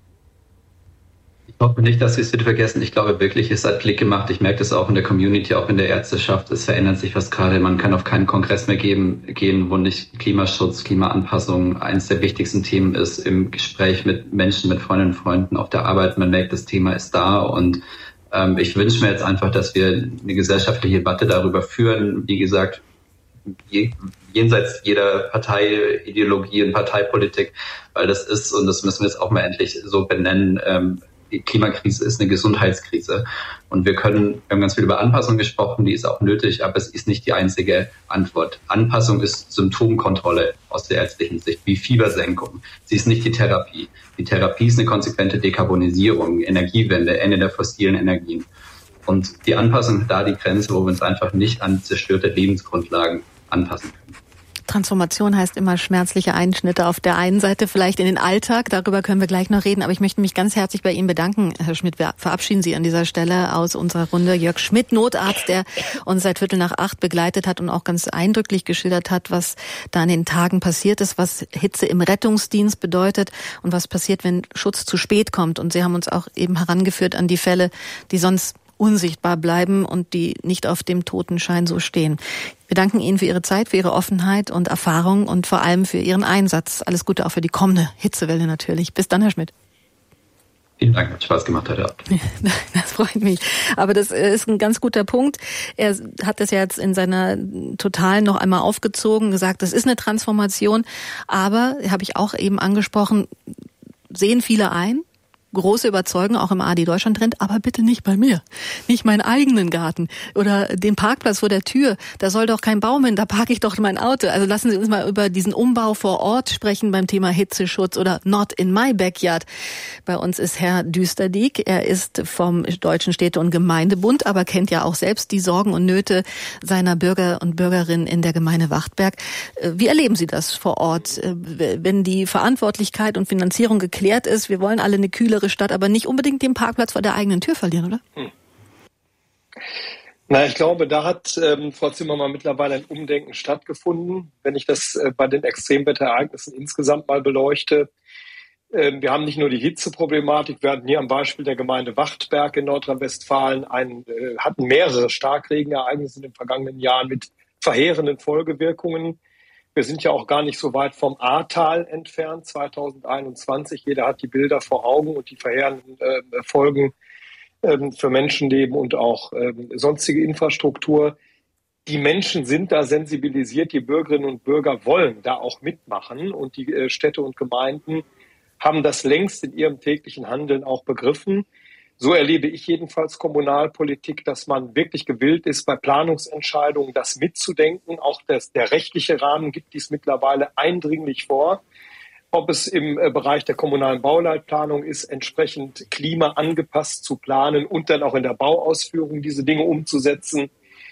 [SPEAKER 8] Ich hoffe nicht, dass wir es wieder vergessen. Ich glaube wirklich, es hat Klick gemacht. Ich merke das auch in der Community, auch in der Ärzteschaft. Es verändert sich was gerade. Man kann auf keinen Kongress mehr geben, gehen, wo nicht Klimaschutz, Klimaanpassung eines der wichtigsten Themen ist. Im Gespräch mit Menschen, mit Freundinnen und Freunden auf der Arbeit. Man merkt, das Thema ist da. Und ähm, ich wünsche mir jetzt einfach, dass wir eine gesellschaftliche Debatte darüber führen. Wie gesagt, je, jenseits jeder Parteiideologie und Parteipolitik, weil das ist, und das müssen wir jetzt auch mal endlich so benennen, ähm, die Klimakrise ist eine Gesundheitskrise. Und wir können, wir haben ganz viel über Anpassung gesprochen, die ist auch nötig, aber es ist nicht die einzige Antwort. Anpassung ist Symptomkontrolle aus der ärztlichen Sicht, wie Fiebersenkung. Sie ist nicht die Therapie. Die Therapie ist eine konsequente Dekarbonisierung, Energiewende, Ende der fossilen Energien. Und die Anpassung ist da die Grenze, wo wir uns einfach nicht an zerstörte Lebensgrundlagen anpassen können.
[SPEAKER 5] Transformation heißt immer schmerzliche Einschnitte auf der einen Seite, vielleicht in den Alltag, darüber können wir gleich noch reden, aber ich möchte mich ganz herzlich bei Ihnen bedanken, Herr Schmidt. Wir verabschieden Sie an dieser Stelle aus unserer Runde. Jörg Schmidt, Notarzt, der uns seit Viertel nach acht begleitet hat und auch ganz eindrücklich geschildert hat, was da in den Tagen passiert ist, was Hitze im Rettungsdienst bedeutet und was passiert, wenn Schutz zu spät kommt. Und Sie haben uns auch eben herangeführt an die Fälle, die sonst unsichtbar bleiben und die nicht auf dem Totenschein so stehen. Wir danken Ihnen für Ihre Zeit, für Ihre Offenheit und Erfahrung und vor allem für Ihren Einsatz. Alles Gute auch für die kommende Hitzewelle natürlich. Bis dann, Herr Schmidt.
[SPEAKER 8] Vielen Dank, hat Spaß gemacht heute Abend.
[SPEAKER 5] Das freut mich. Aber das ist ein ganz guter Punkt. Er hat das ja jetzt in seiner Totalen noch einmal aufgezogen, gesagt, das ist eine Transformation. Aber, habe ich auch eben angesprochen, sehen viele ein. Große Überzeugung, auch im A D Deutschland-Trend, aber bitte nicht bei mir. Nicht meinen eigenen Garten oder den Parkplatz vor der Tür. Da soll doch kein Baum hin, da parke ich doch mein Auto. Also lassen Sie uns mal über diesen Umbau vor Ort sprechen beim Thema Hitzeschutz oder Not in my backyard. Bei uns ist Herr Düsterdiek. Er ist vom Deutschen Städte- und Gemeindebund, aber kennt ja auch selbst die Sorgen und Nöte seiner Bürger und Bürgerinnen in der Gemeinde Wachtberg. Wie erleben Sie das vor Ort, wenn die Verantwortlichkeit und Finanzierung geklärt ist? Wir wollen alle eine kühlere Stadt, aber nicht unbedingt den Parkplatz vor der eigenen Tür verlieren, oder?
[SPEAKER 9] Hm. Na, ich glaube, da hat ähm, Frau Zimmermann mittlerweile ein Umdenken stattgefunden. Wenn ich das äh, bei den Extremwetterereignissen insgesamt mal beleuchte, äh, wir haben nicht nur die Hitzeproblematik, wir hatten hier am Beispiel der Gemeinde Wachtberg in Nordrhein-Westfalen ein, äh, hatten mehrere Starkregenereignisse in den vergangenen Jahren mit verheerenden Folgewirkungen. Wir sind ja auch gar nicht so weit vom Ahrtal entfernt, zweitausendeinundzwanzig. Jeder hat die Bilder vor Augen und die verheerenden äh, Folgen ähm, für Menschenleben und auch ähm, sonstige Infrastruktur. Die Menschen sind da sensibilisiert, die Bürgerinnen und Bürger wollen da auch mitmachen und die äh, Städte und Gemeinden haben das längst in ihrem täglichen Handeln auch begriffen. So erlebe ich jedenfalls Kommunalpolitik, dass man wirklich gewillt ist, bei Planungsentscheidungen das mitzudenken. Auch das, der rechtliche Rahmen gibt dies mittlerweile eindringlich vor. Ob es im Bereich der kommunalen Bauleitplanung ist, entsprechend klimaangepasst zu planen und dann auch in der Bauausführung diese Dinge umzusetzen.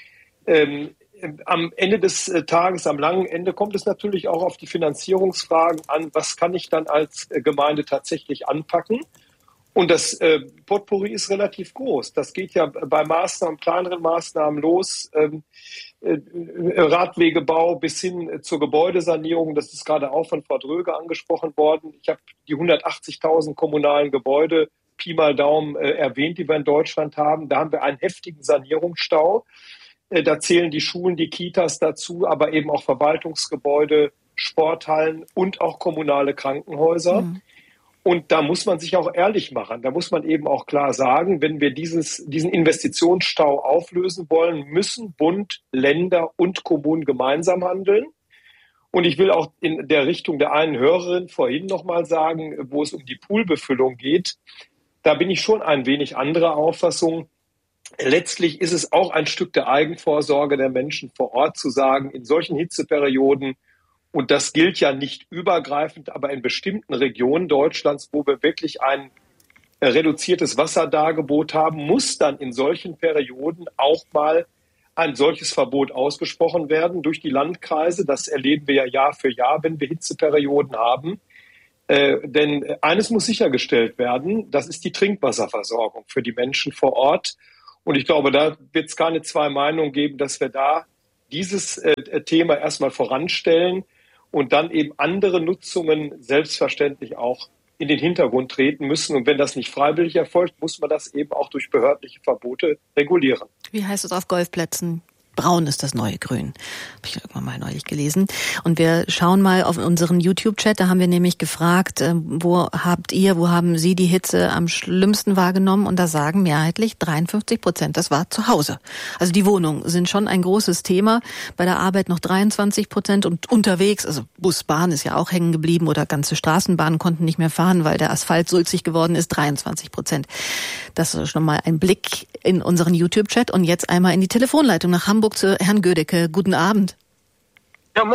[SPEAKER 9] Ähm, am Ende des Tages, am langen Ende, kommt es natürlich auch auf die Finanzierungsfragen an. Was kann ich dann als Gemeinde tatsächlich anpacken? Und das äh, Potpourri ist relativ groß. Das geht ja bei Maßnahmen, kleineren Maßnahmen los, ähm, äh, Radwegebau bis hin äh, zur Gebäudesanierung. Das ist gerade auch von Frau Dröge angesprochen worden. Ich habe die hundertachtzigtausend kommunalen Gebäude, Pi mal Daumen, äh, erwähnt, die wir in Deutschland haben. Da haben wir einen heftigen Sanierungsstau. Äh, da zählen die Schulen, die Kitas dazu, aber eben auch Verwaltungsgebäude, Sporthallen und auch kommunale Krankenhäuser. Mhm. Und da muss man sich auch ehrlich machen. Da muss man eben auch klar sagen, wenn wir dieses, diesen Investitionsstau auflösen wollen, müssen Bund, Länder und Kommunen gemeinsam handeln. Und ich will auch in der Richtung der einen Hörerin vorhin nochmal sagen, wo es um die Poolbefüllung geht, da bin ich schon ein wenig anderer Auffassung. Letztlich ist es auch ein Stück der Eigenvorsorge der Menschen vor Ort zu sagen, in solchen Hitzeperioden, und das gilt ja nicht übergreifend, aber in bestimmten Regionen Deutschlands, wo wir wirklich ein reduziertes Wasserdargebot haben, muss dann in solchen Perioden auch mal ein solches Verbot ausgesprochen werden durch die Landkreise. Das erleben wir ja Jahr für Jahr, wenn wir Hitzeperioden haben. Äh, denn eines muss sichergestellt werden, das ist die Trinkwasserversorgung für die Menschen vor Ort. Und ich glaube, da wird es keine zwei Meinungen geben, dass wir da dieses äh, Thema erstmal voranstellen und dann eben andere Nutzungen selbstverständlich auch in den Hintergrund treten müssen. Und wenn das nicht freiwillig erfolgt, muss man das eben auch durch behördliche Verbote regulieren.
[SPEAKER 5] Wie heißt es auf Golfplätzen? Braun ist das neue Grün. Habe ich irgendwann mal neulich gelesen. Und wir schauen mal auf unseren YouTube-Chat. Da haben wir nämlich gefragt, wo habt ihr, wo haben Sie die Hitze am schlimmsten wahrgenommen? Und da sagen mehrheitlich dreiundfünfzig Prozent, das war zu Hause. Also die Wohnungen sind schon ein großes Thema. Bei der Arbeit noch dreiundzwanzig Prozent und unterwegs, also Bus, Bahn ist ja auch hängen geblieben oder ganze Straßenbahnen konnten nicht mehr fahren, weil der Asphalt sulzig geworden ist, dreiundzwanzig Prozent. Das ist schon mal ein Blick in unseren YouTube-Chat und jetzt einmal in die Telefonleitung nach Hamburg zu Herrn Gödecke. Guten Abend.
[SPEAKER 12] Ja, moin.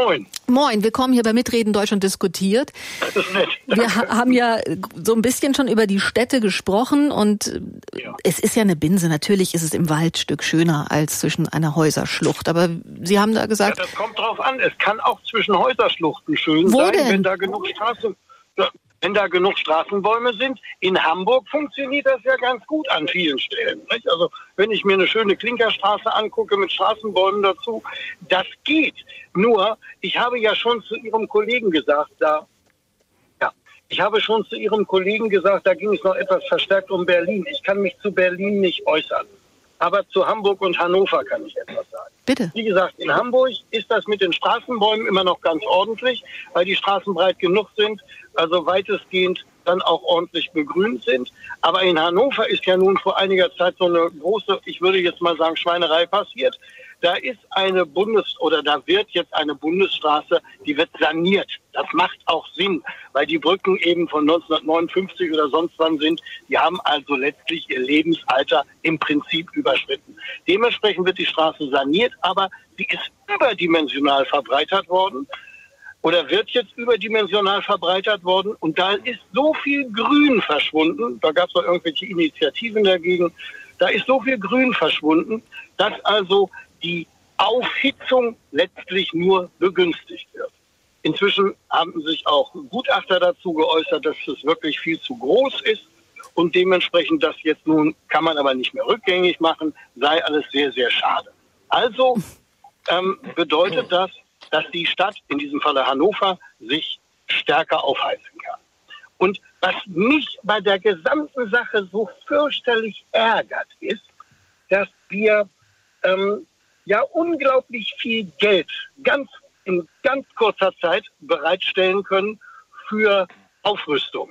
[SPEAKER 5] Moin, willkommen hier bei Mitreden Deutschland diskutiert.
[SPEAKER 12] Das ist nett.
[SPEAKER 5] Wir ha- haben ja so ein bisschen schon über die Städte gesprochen und ja. Es ist ja eine Binse. Natürlich ist es im Waldstück schöner als zwischen einer Häuserschlucht. Aber Sie haben da gesagt...
[SPEAKER 12] Ja, das kommt drauf an. Es kann auch zwischen Häuserschluchten schön
[SPEAKER 5] Wo
[SPEAKER 12] sein,
[SPEAKER 5] denn?
[SPEAKER 12] wenn da genug Straßen... Wenn da genug Straßenbäume sind. In Hamburg funktioniert das ja ganz gut an vielen Stellen. Nicht? Also wenn ich mir eine schöne Klinkerstraße angucke mit Straßenbäumen dazu, das geht. Nur, ich habe ja schon zu Ihrem Kollegen gesagt, da, ja, ich habe schon zu Ihrem Kollegen gesagt, da ging es noch etwas verstärkt um Berlin. Ich kann mich zu Berlin nicht äußern. Aber zu Hamburg und Hannover kann ich etwas sagen.
[SPEAKER 5] Bitte.
[SPEAKER 12] Wie gesagt, in Hamburg ist das mit den Straßenbäumen immer noch ganz ordentlich, weil die Straßen breit genug sind, also weitestgehend dann auch ordentlich begrünt sind. Aber in Hannover ist ja nun vor einiger Zeit so eine große, ich würde jetzt mal sagen, Schweinerei passiert. Da ist eine Bundes- oder da wird jetzt eine Bundesstraße, die wird saniert. Das macht auch Sinn, weil die Brücken eben von neunzehnhundertneunundfünfzig oder sonst wann sind. Die haben also letztlich ihr Lebensalter im Prinzip überschritten. Dementsprechend wird die Straße saniert, aber sie ist überdimensional verbreitert worden oder wird jetzt überdimensional verbreitert worden. Und da ist so viel Grün verschwunden, da gab es noch irgendwelche Initiativen dagegen, da ist so viel Grün verschwunden, dass also die Aufhitzung letztlich nur begünstigt wird. Inzwischen haben sich auch Gutachter dazu geäußert, dass es wirklich viel zu groß ist und dementsprechend das jetzt nun, kann man aber nicht mehr rückgängig machen, sei alles sehr, sehr schade. Also ähm, bedeutet das, dass die Stadt, in diesem Falle Hannover, sich stärker aufheizen kann. Und was mich bei der gesamten Sache so fürchterlich ärgert, ist, dass wir ähm, ja unglaublich viel Geld ganz in ganz kurzer Zeit bereitstellen können für Aufrüstung,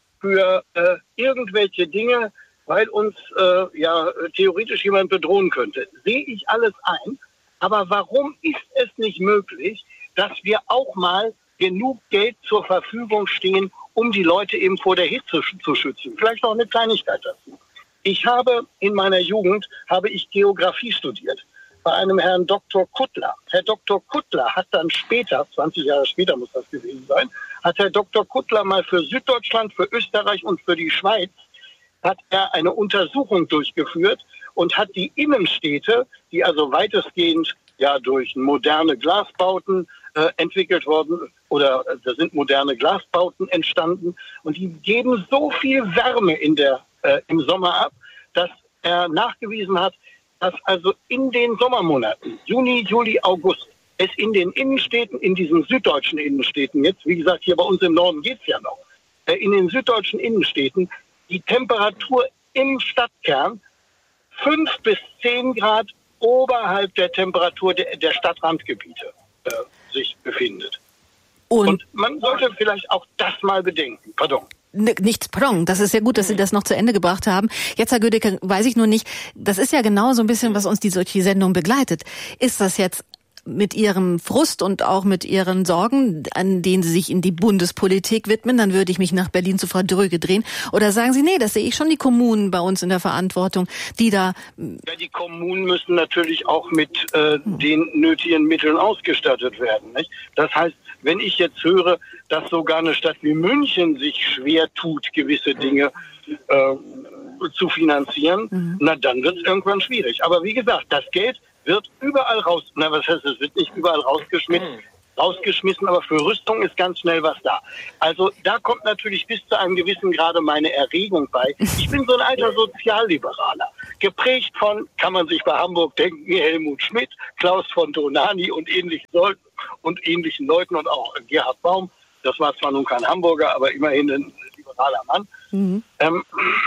[SPEAKER 12] für äh, irgendwelche Dinge, weil uns äh, ja theoretisch jemand bedrohen könnte. Sehe ich alles ein, aber warum ist es nicht möglich, dass wir auch mal genug Geld zur Verfügung stehen, um die Leute eben vor der Hitze zu schützen? Vielleicht noch eine Kleinigkeit dazu. Ich habe in meiner Jugend habe ich Geografie studiert bei einem Herrn Doktor Kuttler. Herr Doktor Kuttler hat dann später, zwanzig Jahre später muss das gewesen sein, hat Herr Doktor Kuttler mal für Süddeutschland, für Österreich und für die Schweiz hat er eine Untersuchung durchgeführt und hat die Innenstädte, die also weitestgehend ja durch moderne Glasbauten äh, entwickelt worden oder äh, da sind moderne Glasbauten entstanden und die geben so viel Wärme in der äh, im Sommer ab, dass er nachgewiesen hat, dass also in den Sommermonaten, Juni, Juli, August, es in den Innenstädten, in diesen süddeutschen Innenstädten, jetzt wie gesagt, hier bei uns im Norden geht's ja noch, äh, in den süddeutschen Innenstädten die Temperatur im Stadtkern fünf bis zehn Grad oberhalb der Temperatur der, der Stadtrandgebiete äh, sich befindet. Und, Und man sollte vielleicht auch das mal bedenken. Pardon.
[SPEAKER 5] Nichts prong. Das ist ja gut, dass Sie das noch zu Ende gebracht haben. Jetzt, Herr Gödecke, weiß ich nur nicht, das ist ja genau so ein bisschen, was uns die solche Sendung begleitet. Ist das jetzt mit Ihrem Frust und auch mit Ihren Sorgen, an denen Sie sich in die Bundespolitik widmen, dann würde ich mich nach Berlin zu Frau Dröge drehen? Oder sagen Sie, nee, das sehe ich schon die Kommunen bei uns in der Verantwortung, die da...
[SPEAKER 12] Ja, die Kommunen müssen natürlich auch mit äh, den nötigen Mitteln ausgestattet werden, nicht? Das heißt, wenn ich jetzt höre, dass sogar eine Stadt wie München sich schwer tut, gewisse Dinge äh, zu finanzieren, mhm. na dann wird es irgendwann schwierig. Aber wie gesagt, das Geld wird überall raus, na was heißt, es wird nicht überall rausgeschmissen, mhm. rausgeschmissen, aber für Rüstung ist ganz schnell was da. Also da kommt natürlich bis zu einem gewissen Grade meine Erregung bei. Ich bin so ein alter Sozialliberaler, geprägt von, kann man sich bei Hamburg denken, Helmut Schmidt, Klaus von Donani und ähnlichen Leuten und ähnlichen Leuten und auch Gerhard Baum. Das war zwar nun kein Hamburger, aber immerhin ein liberaler Mann. Mhm. Ähm,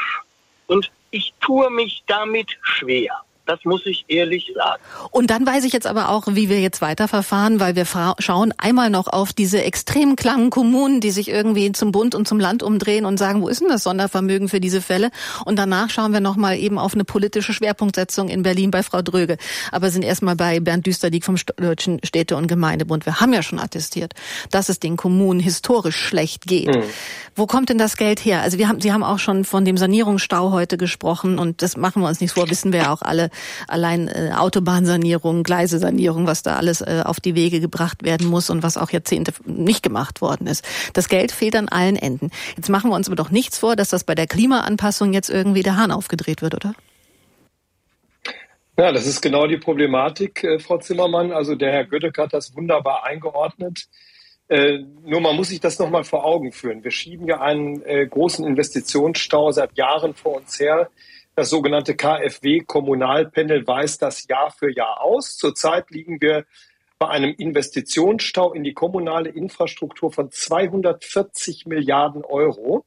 [SPEAKER 12] und ich tue mich damit schwer. Das muss ich ehrlich sagen.
[SPEAKER 5] Und dann weiß ich jetzt aber auch, wie wir jetzt weiterverfahren, weil wir fra- schauen einmal noch auf diese extrem klangen Kommunen, die sich irgendwie zum Bund und zum Land umdrehen und sagen, wo ist denn das Sondervermögen für diese Fälle? Und danach schauen wir nochmal eben auf eine politische Schwerpunktsetzung in Berlin bei Frau Dröge. Aber sind erstmal bei Bernd Düsterdiek vom Deutschen Städte- und Gemeindebund. Wir haben ja schon attestiert, dass es den Kommunen historisch schlecht geht. Mhm. Wo kommt denn das Geld her? Also wir haben, Sie haben auch schon von dem Sanierungsstau heute gesprochen und das machen wir uns nicht vor, wissen wir ja auch alle. allein äh, Autobahnsanierung, Gleisesanierung, was da alles äh, auf die Wege gebracht werden muss und was auch Jahrzehnte nicht gemacht worden ist. Das Geld fehlt an allen Enden. Jetzt machen wir uns aber doch nichts vor, dass das bei der Klimaanpassung jetzt irgendwie der Hahn aufgedreht wird, oder?
[SPEAKER 9] Ja, das ist genau die Problematik, äh, Frau Zimmermann. Also der Herr Götteke hat das wunderbar eingeordnet. Äh, nur man muss sich das nochmal vor Augen führen. Wir schieben ja einen äh, großen Investitionsstau seit Jahren vor uns her. Das sogenannte K f W-Kommunalpanel weist das Jahr für Jahr aus. Zurzeit liegen wir bei einem Investitionsstau in die kommunale Infrastruktur von zweihundertvierzig Milliarden Euro.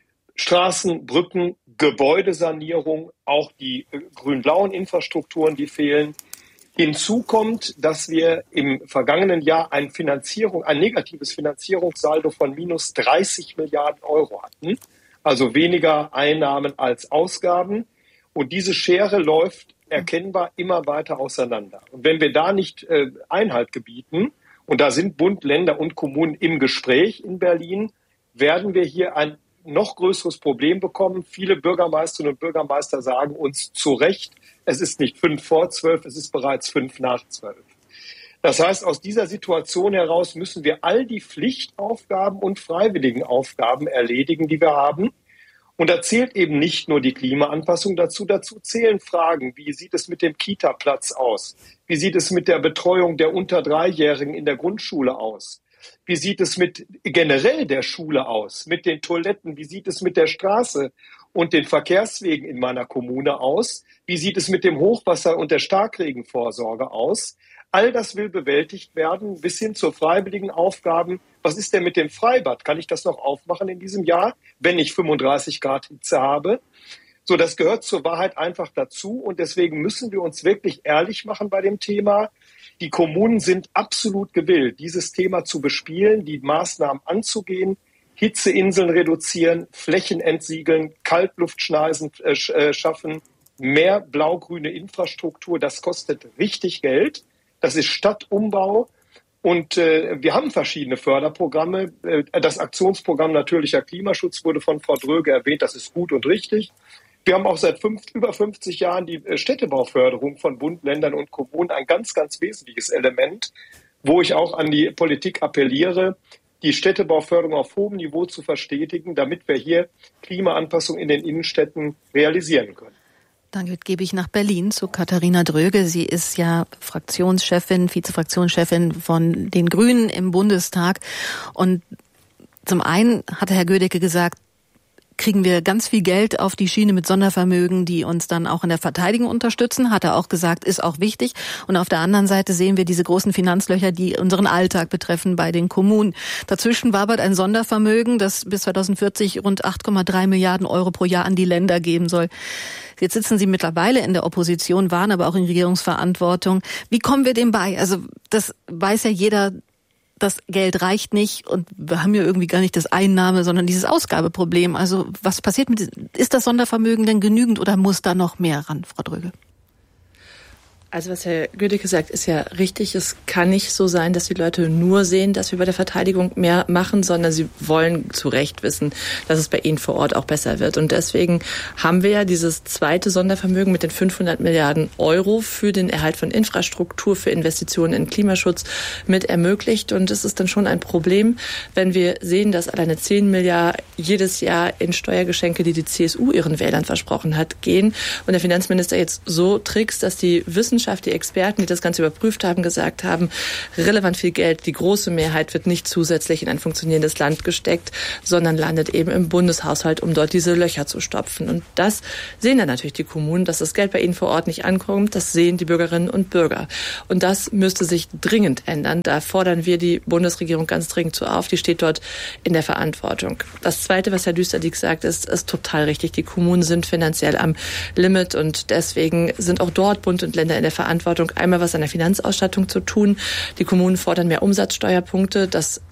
[SPEAKER 9] Straßen, Brücken, Gebäudesanierung, auch die äh, grün-blauen Infrastrukturen, die fehlen. Hinzu kommt, dass wir im vergangenen Jahr ein Finanzierung, ein negatives Finanzierungssaldo von minus dreißig Milliarden Euro hatten, also weniger Einnahmen als Ausgaben. Und diese Schere läuft erkennbar immer weiter auseinander. Und wenn wir da nicht äh, Einhalt gebieten, und da sind Bund, Länder und Kommunen im Gespräch in Berlin, werden wir hier ein noch größeres Problem bekommen. Viele Bürgermeisterinnen und Bürgermeister sagen uns zu Recht, es ist nicht fünf vor zwölf, es ist bereits fünf nach zwölf. Das heißt, aus dieser Situation heraus müssen wir all die Pflichtaufgaben und freiwilligen Aufgaben erledigen, die wir haben. Und da zählt eben nicht nur die Klimaanpassung dazu, dazu zählen Fragen, wie sieht es mit dem Kita-Platz aus? Wie sieht es mit der Betreuung der unter Dreijährigen in der Grundschule aus? Wie sieht es mit generell der Schule aus, mit den Toiletten? Wie sieht es mit der Straße und den Verkehrswegen in meiner Kommune aus? Wie sieht es mit dem Hochwasser und der Starkregenvorsorge aus? All das will bewältigt werden, bis hin zu freiwilligen Aufgaben. Was ist denn mit dem Freibad? Kann ich das noch aufmachen in diesem Jahr, wenn ich fünfunddreißig Grad Hitze habe? So, das gehört zur Wahrheit einfach dazu. Und deswegen müssen wir uns wirklich ehrlich machen bei dem Thema. Die Kommunen sind absolut gewillt, dieses Thema zu bespielen, die Maßnahmen anzugehen, Hitzeinseln reduzieren, Flächen entsiegeln, Kaltluftschneisen äh, schaffen, mehr blau-grüne Infrastruktur. Das kostet richtig Geld. Das ist Stadtumbau. Und äh, wir haben verschiedene Förderprogramme. Äh, das Aktionsprogramm Natürlicher Klimaschutz wurde von Frau Dröge erwähnt. Das ist gut und richtig. Wir haben auch seit fünf, über fünfzig Jahren die Städtebauförderung von Bund, Ländern und Kommunen, ein ganz, ganz wesentliches Element, wo ich auch an die Politik appelliere, die Städtebauförderung auf hohem Niveau zu verstetigen, damit wir hier Klimaanpassung in den Innenstädten realisieren können.
[SPEAKER 5] Dann gebe ich nach Berlin zu Katharina Dröge. Sie ist ja Fraktionschefin, Vizefraktionschefin von den Grünen im Bundestag. Und zum einen hatte Herr Gödecke gesagt, kriegen wir ganz viel Geld auf die Schiene mit Sondervermögen, die uns dann auch in der Verteidigung unterstützen, hat er auch gesagt, ist auch wichtig. Und auf der anderen Seite sehen wir diese großen Finanzlöcher, die unseren Alltag betreffen bei den Kommunen. Dazwischen wabert ein Sondervermögen, das bis zweitausendvierzig rund acht Komma drei Milliarden Euro pro Jahr an die Länder geben soll. Jetzt sitzen Sie mittlerweile in der Opposition, waren aber auch in Regierungsverantwortung. Wie kommen wir dem bei? Also das weiß ja jeder, das Geld reicht nicht und wir haben ja irgendwie gar nicht das Einnahme, sondern dieses Ausgabeproblem. Also was passiert mit, ist das Sondervermögen denn genügend oder muss da noch mehr ran, Frau Dröge?
[SPEAKER 10] Also was Herr Gödecke sagt, ist ja richtig. Es kann nicht so sein, dass die Leute nur sehen, dass wir bei der Verteidigung mehr machen, sondern sie wollen zu Recht wissen, dass es bei ihnen vor Ort auch besser wird. Und deswegen haben wir ja dieses zweite Sondervermögen mit den fünfhundert Milliarden Euro für den Erhalt von Infrastruktur, für Investitionen in Klimaschutz mit ermöglicht. Und es ist dann schon ein Problem, wenn wir sehen, dass alleine zehn Milliarden jedes Jahr in Steuergeschenke, die die C S U ihren Wählern versprochen hat, gehen. Und der Finanzminister jetzt so trickst, dass die Wissenschaft Die Experten, die das Ganze überprüft haben, gesagt haben, relevant viel Geld, die große Mehrheit wird nicht zusätzlich in ein funktionierendes Land gesteckt, sondern landet eben im Bundeshaushalt, um dort diese Löcher zu stopfen. Und das sehen dann natürlich die Kommunen, dass das Geld bei ihnen vor Ort nicht ankommt. Das sehen die Bürgerinnen und Bürger. Und das müsste sich dringend ändern. Da fordern wir die Bundesregierung ganz dringend zu auf. Die steht dort in der Verantwortung. Das Zweite, was Herr Düsterdiek sagt, ist, ist total richtig. Die Kommunen sind finanziell am Limit und deswegen sind auch dort Bund und Länder in der Verantwortung, einmal was an der Finanzausstattung zu tun. Die Kommunen fordern mehr Umsatzsteuerpunkte. Das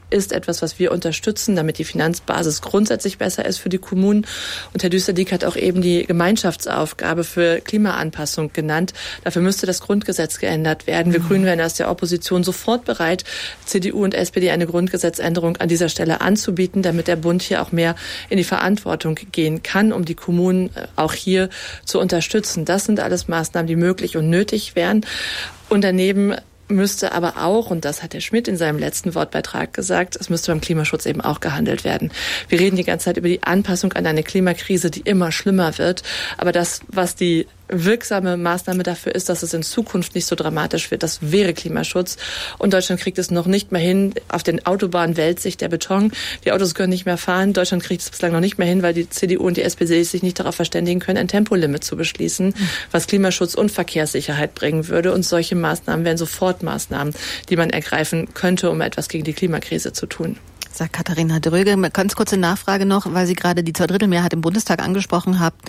[SPEAKER 10] ist etwas, was wir unterstützen, damit die Finanzbasis grundsätzlich besser ist für die Kommunen. Und Herr Düsterdiek hat auch eben die Gemeinschaftsaufgabe für Klimaanpassung genannt. Dafür müsste das Grundgesetz geändert werden. Wir Grünen wären aus der Opposition sofort bereit, C D U und S P D eine Grundgesetzänderung an dieser Stelle anzubieten, damit der Bund hier auch mehr in die Verantwortung gehen kann, um die Kommunen auch hier zu unterstützen. Das sind alles Maßnahmen, die möglich und nötig wären. Und daneben müsste aber auch, und das hat Herr Schmidt in seinem letzten Wortbeitrag gesagt, es müsste beim Klimaschutz eben auch gehandelt werden. Wir reden die ganze Zeit über die Anpassung an eine Klimakrise, die immer schlimmer wird. Aber das, was die wirksame Maßnahme dafür ist, dass es in Zukunft nicht so dramatisch wird, das wäre Klimaschutz. Und Deutschland kriegt es noch nicht mehr hin. Auf den Autobahnen wälzt sich der Beton. Die Autos können nicht mehr fahren. Deutschland kriegt es bislang noch nicht mehr hin, weil die C D U und die S P D sich nicht darauf verständigen können, ein Tempolimit zu beschließen, was Klimaschutz und Verkehrssicherheit bringen würde. Und solche Maßnahmen wären sofort Maßnahmen, die man ergreifen könnte, um etwas gegen die Klimakrise zu tun.
[SPEAKER 5] Sagt Katharina Dröge. Ganz kurze Nachfrage noch, weil Sie gerade die Zweidrittelmehrheit im Bundestag angesprochen haben.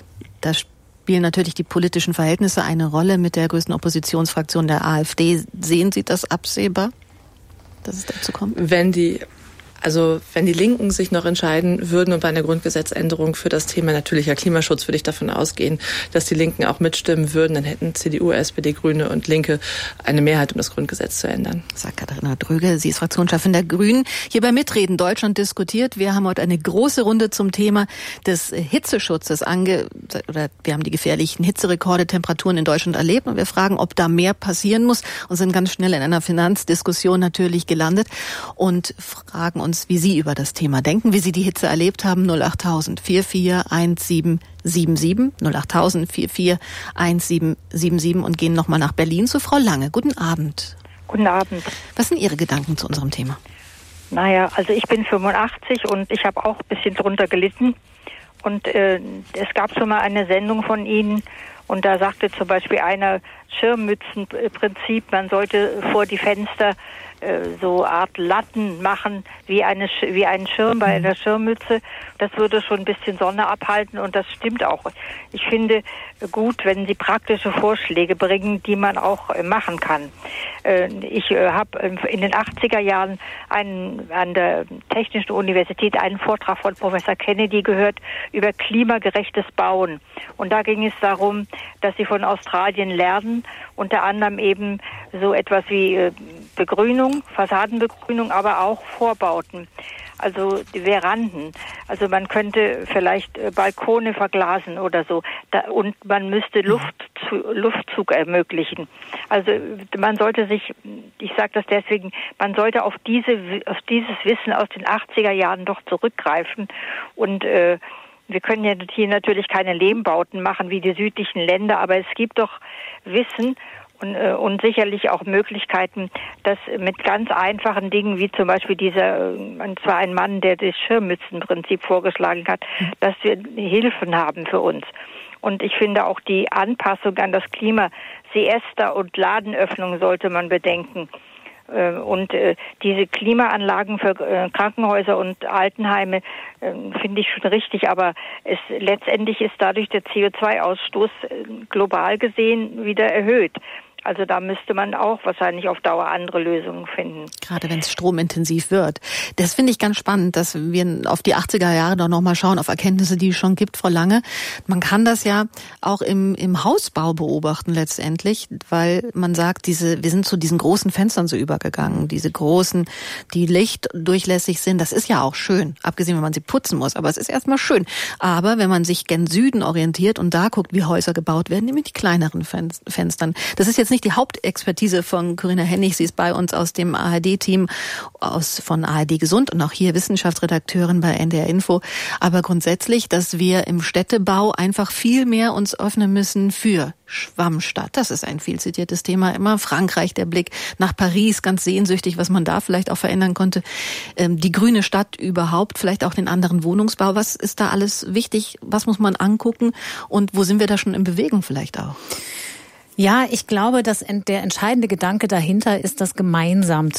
[SPEAKER 5] Da spielen natürlich die politischen Verhältnisse eine Rolle mit der größten Oppositionsfraktion der AfD. Sehen Sie das absehbar, dass es dazu kommt?
[SPEAKER 10] Wenn die Also wenn die Linken sich noch entscheiden würden und bei einer Grundgesetzänderung für das Thema natürlicher Klimaschutz, würde ich davon ausgehen, dass die Linken auch mitstimmen würden. Dann hätten C D U, S P D, Grüne und Linke eine Mehrheit, um das Grundgesetz zu ändern. Sagt Katharina Dröge, sie ist Fraktionschefin der Grünen. Hier bei Mitreden Deutschland diskutiert. Wir haben heute eine große Runde zum Thema des Hitzeschutzes ange, oder wir haben die gefährlichen Hitzerekorde, Temperaturen in Deutschland erlebt und wir fragen, ob da mehr passieren muss und sind ganz schnell in einer Finanzdiskussion natürlich gelandet und fragen uns, wie Sie über das Thema denken, wie Sie die Hitze erlebt haben. null acht tausend vier vier eins sieben sieben sieben, null acht tausend vier vier eins sieben sieben sieben und gehen nochmal nach Berlin zu Frau Lange. Guten Abend.
[SPEAKER 13] Guten Abend.
[SPEAKER 5] Was sind Ihre Gedanken zu unserem Thema?
[SPEAKER 13] Naja, also ich bin fünfundachtzig und ich habe auch ein bisschen drunter gelitten. Und äh, es gab schon mal eine Sendung von Ihnen und da sagte zum Beispiel einer Schirmmützenprinzip, man sollte vor die Fenster so Art Latten machen, wie eine wie einen Schirm bei einer Schirmmütze. Das würde schon ein bisschen Sonne abhalten und das stimmt auch. Ich finde gut, wenn Sie praktische Vorschläge bringen, die man auch machen kann. Ich habe in den achtziger Jahren einen, an der Technischen Universität einen Vortrag von Professor Kennedy gehört über klimagerechtes Bauen. Und da ging es darum, dass sie von Australien lernen, unter anderem eben so etwas wie Begrünung, Fassadenbegrünung, aber auch Vorbauten, also die Veranden. Also man könnte vielleicht Balkone verglasen oder so. Da, und man müsste Luft, Luftzug ermöglichen. Also man sollte sich, ich sage das deswegen, man sollte auf diese, auf dieses Wissen aus den achtziger Jahren doch zurückgreifen und äh, wir können ja hier natürlich keine Lehmbauten machen wie die südlichen Länder, aber es gibt doch Wissen und, äh, und sicherlich auch Möglichkeiten, dass mit ganz einfachen Dingen, wie zum Beispiel dieser, und zwar ein Mann, der das Schirmmützenprinzip vorgeschlagen hat, dass wir Hilfen haben für uns. Und ich finde auch die Anpassung an das Klima, Siesta und Ladenöffnung sollte man bedenken. Und äh, diese Klimaanlagen für äh, Krankenhäuser und Altenheime äh, finde ich schon richtig, aber es letztendlich ist dadurch der C O zwei Ausstoß äh, global gesehen wieder erhöht. Also da müsste man auch wahrscheinlich auf Dauer andere Lösungen finden.
[SPEAKER 5] Gerade wenn es stromintensiv wird. Das finde ich ganz spannend, dass wir auf die achtziger Jahre doch nochmal schauen, auf Erkenntnisse, die es schon gibt, Frau Lange. Man kann das ja auch im, im Hausbau beobachten letztendlich, weil man sagt, diese, wir sind zu diesen großen Fenstern so übergegangen, diese großen, die lichtdurchlässig sind. Das ist ja auch schön, abgesehen, wenn man sie putzen muss, aber es ist erstmal schön. Aber wenn man sich gen Süden orientiert und da guckt, wie Häuser gebaut werden, nämlich die kleineren Fenstern. Das ist jetzt nicht die Hauptexpertise von Corinna Hennig. Sie ist bei uns aus dem A R D-Team aus von A R D Gesund und auch hier Wissenschaftsredakteurin bei N D R Info. Aber grundsätzlich, dass wir im Städtebau einfach viel mehr uns öffnen müssen für Schwammstadt. Das ist ein viel zitiertes Thema immer. Frankreich, der Blick nach Paris, ganz sehnsüchtig, was man da vielleicht auch verändern konnte. Ähm, die grüne Stadt überhaupt, vielleicht auch den anderen Wohnungsbau. Was ist da alles wichtig? Was muss man angucken? Und wo sind wir da schon in Bewegung vielleicht auch?
[SPEAKER 7] Ja, ich glaube, dass der entscheidende Gedanke dahinter ist, das gemeinsam